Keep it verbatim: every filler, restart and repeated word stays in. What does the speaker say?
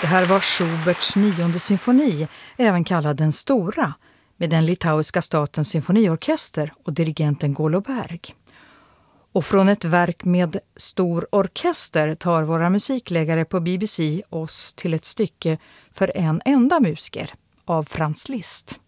Det här var Schuberts nionde symfoni, även kallad den stora, med den litauiska statens symfoniorkester och dirigenten Goloberg. Och från ett verk med stor orkester tar våra musikläggare på B B C oss till ett stycke för en enda musiker av Franz Liszt.